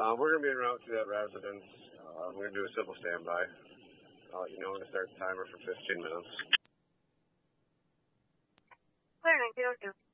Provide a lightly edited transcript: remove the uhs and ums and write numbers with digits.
We're going to be en route to that residence. We're going to do a simple standby. I'll let you know when to start the timer for 15 minutes. Clear 1902.